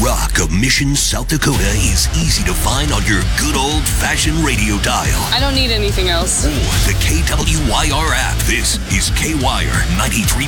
rock of Mission, South Dakota is easy to find on your good old-fashioned radio dial. I don't need anything else. Or the KWYR app. This is KWIRE 93.